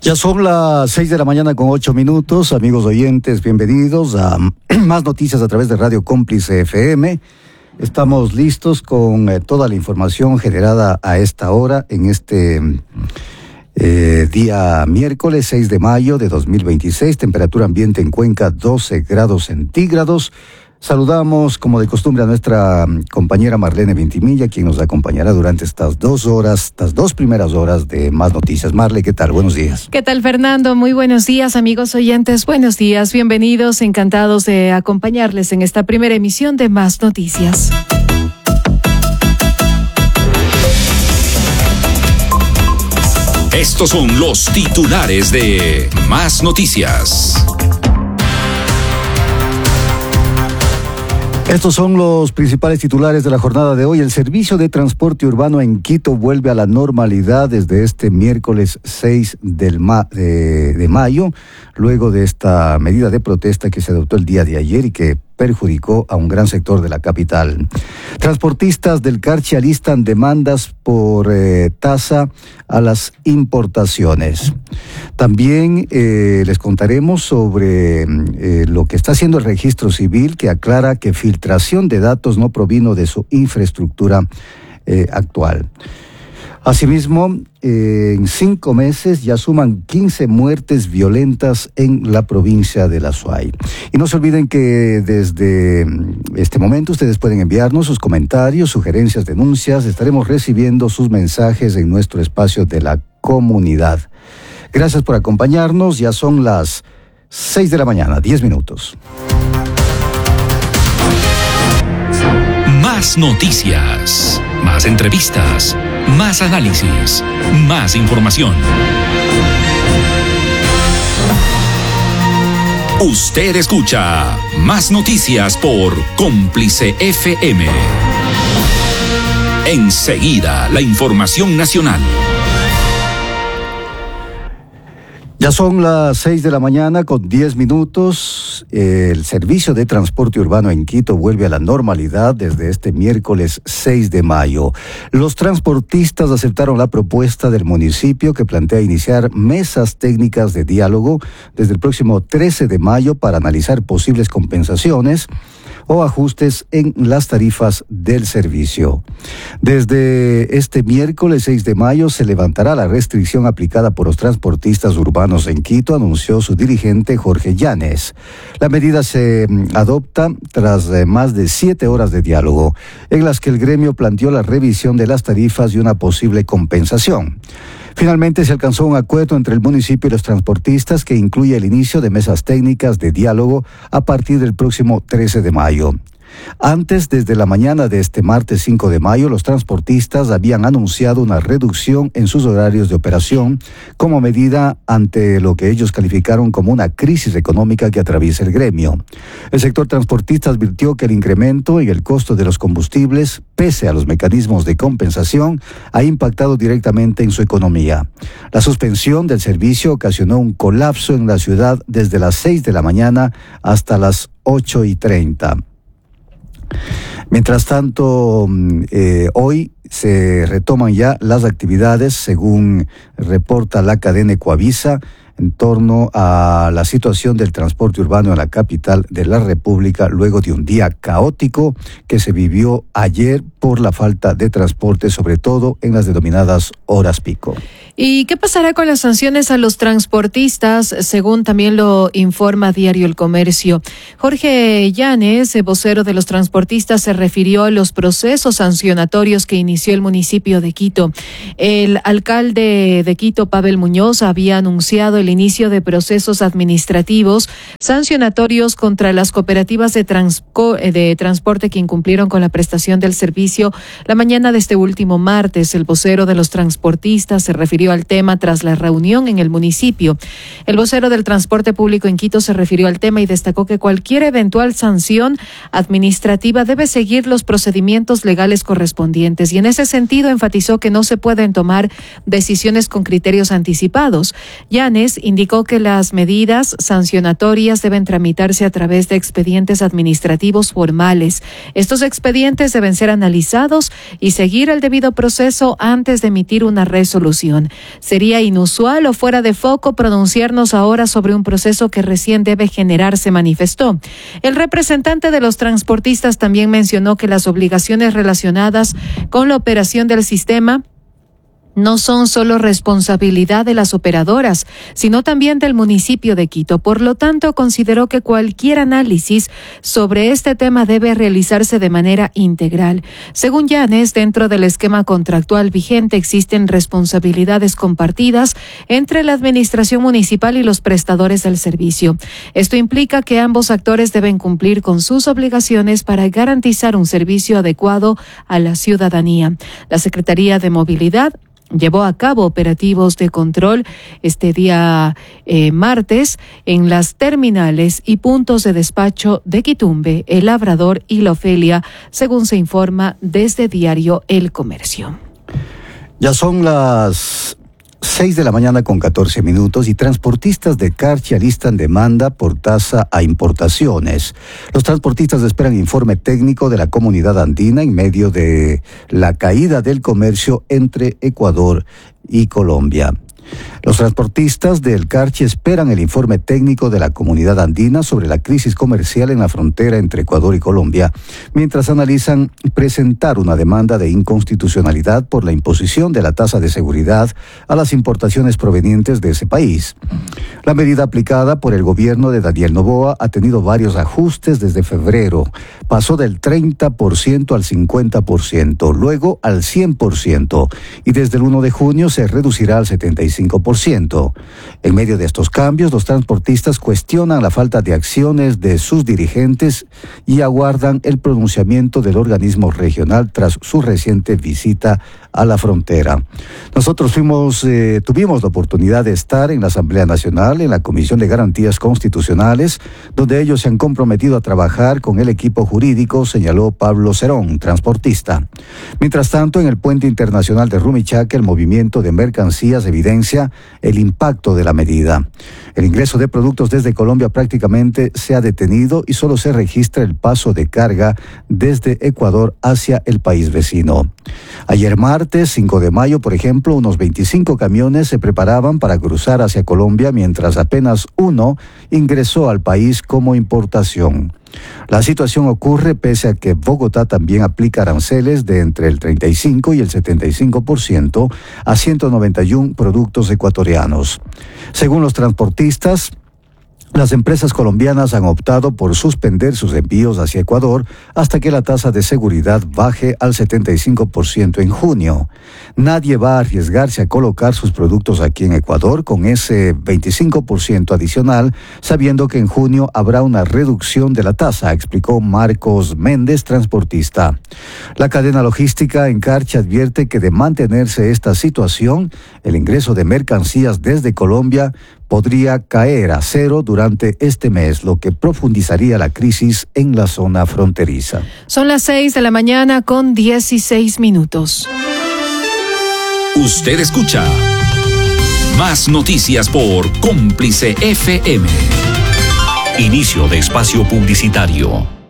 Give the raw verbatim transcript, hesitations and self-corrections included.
Ya son las seis de la mañana con ocho minutos, amigos oyentes, bienvenidos a más noticias a través de Radio Cómplice F M. Estamos listos con eh, toda la información generada a esta hora en este eh, día miércoles seis de mayo de dos mil veintiséis, temperatura ambiente en Cuenca doce grados centígrados. Saludamos, como de costumbre, a nuestra compañera Marlene Ventimilla, quien nos acompañará durante estas dos horas, estas dos primeras horas de Más Noticias. Marle, ¿qué tal? Buenos días. ¿Qué tal, Fernando? Muy buenos días, amigos oyentes. Buenos días, bienvenidos, encantados de acompañarles en esta primera emisión de Más Noticias. Estos son los titulares de Más Noticias. Estos son los principales titulares de la jornada de hoy. El servicio de transporte urbano en Quito vuelve a la normalidad desde este miércoles seis del ma- de, de mayo, luego de esta medida de protesta que se adoptó el día de ayer y que perjudicó a un gran sector de la capital. Transportistas del Carchi alistan demandas por eh, tasa a las importaciones. También eh, les contaremos sobre eh, lo que está haciendo el registro civil, que aclara que filtración de datos no provino de su infraestructura eh, actual. Asimismo, eh, en cinco meses ya suman quince muertes violentas en la provincia de La Suay. Y no se olviden que desde este momento ustedes pueden enviarnos sus comentarios, sugerencias, denuncias. Estaremos recibiendo sus mensajes en nuestro espacio de la comunidad. Gracias por acompañarnos. Ya son las seis de la mañana, diez minutos. Más noticias, más entrevistas, más análisis, más información. Usted escucha Más Noticias por Cómplice F M. Enseguida, la información nacional. Ya son las seis de la mañana con diez minutos. El servicio de transporte urbano en Quito vuelve a la normalidad desde este miércoles seis de mayo. Los transportistas aceptaron la propuesta del municipio que plantea iniciar mesas técnicas de diálogo desde el próximo trece de mayo para analizar posibles compensaciones o ajustes en las tarifas del servicio. Desde este miércoles seis de mayo se levantará la restricción aplicada por los transportistas urbanos en Quito, anunció su dirigente Jorge Llanes. La medida se adopta tras más de siete horas de diálogo, en las que el gremio planteó la revisión de las tarifas y una posible compensación. Finalmente se alcanzó un acuerdo entre el municipio y los transportistas que incluye el inicio de mesas técnicas de diálogo a partir del próximo trece de mayo. Antes, desde la mañana de este martes cinco de mayo, los transportistas habían anunciado una reducción en sus horarios de operación como medida ante lo que ellos calificaron como una crisis económica que atraviesa el gremio. El sector transportista advirtió que el incremento en el costo de los combustibles, pese a los mecanismos de compensación, ha impactado directamente en su economía. La suspensión del servicio ocasionó un colapso en la ciudad desde las seis de la mañana hasta las ocho y treinta. Mientras tanto, eh, hoy se retoman ya las actividades, según reporta la cadena Ecuavisa, en torno a la situación del transporte urbano en la capital de la República, luego de un día caótico que se vivió ayer por la falta de transporte, sobre todo en las denominadas horas pico. ¿Y qué pasará con las sanciones a los transportistas, según también lo informa Diario El Comercio? Jorge Llanes, vocero de los transportistas, se refirió a los procesos sancionatorios que inició el municipio de Quito. El alcalde de Quito, Pavel Muñoz, había anunciado el inicio de procesos administrativos sancionatorios contra las cooperativas de, transco, de transporte que incumplieron con la prestación del servicio la mañana de este último martes. El vocero de los transportistas se refirió al tema tras la reunión en el municipio. El vocero del transporte público en Quito se refirió al tema y destacó que cualquier eventual sanción administrativa debe seguir los procedimientos legales correspondientes, y en ese sentido enfatizó que no se pueden tomar decisiones con criterios anticipados. Llanes indicó que las medidas sancionatorias deben tramitarse a través de expedientes administrativos formales. Estos expedientes deben ser analizados y seguir el debido proceso antes de emitir una resolución. Sería inusual o fuera de foco pronunciarnos ahora sobre un proceso que recién debe generarse, manifestó. El representante de los transportistas también mencionó que las obligaciones relacionadas con la operación del sistema no son solo responsabilidad de las operadoras, sino también del municipio de Quito. Por lo tanto, consideró que cualquier análisis sobre este tema debe realizarse de manera integral. Según Llanes, dentro del esquema contractual vigente existen responsabilidades compartidas entre la administración municipal y los prestadores del servicio. Esto implica que ambos actores deben cumplir con sus obligaciones para garantizar un servicio adecuado a la ciudadanía. La Secretaría de Movilidad llevó a cabo operativos de control este día eh, martes en las terminales y puntos de despacho de Quitumbe, El Labrador y La Ofelia, según se informa desde Diario El Comercio. Ya son las seis de la mañana con catorce minutos y transportistas de Carchi alistan demanda por tasa a importaciones. Los transportistas esperan informe técnico de la comunidad andina en medio de la caída del comercio entre Ecuador y Colombia. Los transportistas del Carchi esperan el informe técnico de la comunidad andina sobre la crisis comercial en la frontera entre Ecuador y Colombia, mientras analizan presentar una demanda de inconstitucionalidad por la imposición de la tasa de seguridad a las importaciones provenientes de ese país. La medida aplicada por el gobierno de Daniel Noboa ha tenido varios ajustes desde febrero. Pasó del treinta por ciento al cincuenta por ciento, luego al cien por ciento y desde el primero de junio se reducirá al setenta y cinco por ciento. En medio de estos cambios, los transportistas cuestionan la falta de acciones de sus dirigentes y aguardan el pronunciamiento del organismo regional tras su reciente visita a la frontera. Nosotros fuimos, eh, tuvimos la oportunidad de estar en la Asamblea Nacional, en la Comisión de Garantías Constitucionales, donde ellos se han comprometido a trabajar con el equipo jurídico, señaló Pablo Cerón, transportista. Mientras tanto, en el puente internacional de Rumichaca, el movimiento de mercancías evidencia el impacto de la medida. El ingreso de productos desde Colombia prácticamente se ha detenido y solo se registra el paso de carga desde Ecuador hacia el país vecino. Ayer martes, cinco de mayo, por ejemplo, unos veinticinco camiones se preparaban para cruzar hacia Colombia, mientras apenas uno ingresó al país como importación. La situación ocurre pese a que Bogotá también aplica aranceles de entre el treinta y cinco y el setenta y cinco por ciento a ciento noventa y uno productos ecuatorianos. Según los transportistas, las empresas colombianas han optado por suspender sus envíos hacia Ecuador hasta que la tasa de seguridad baje al setenta y cinco por ciento en junio. Nadie va a arriesgarse a colocar sus productos aquí en Ecuador con ese veinticinco por ciento adicional, sabiendo que en junio habrá una reducción de la tasa, explicó Marcos Méndez, transportista. La cadena logística en Carchi advierte que de mantenerse esta situación, el ingreso de mercancías desde Colombia podría caer a cero durante este mes, lo que profundizaría la crisis en la zona fronteriza. Son las seis de la mañana con dieciséis minutos. Usted escucha Más Noticias por Cómplice F M. Inicio de espacio publicitario.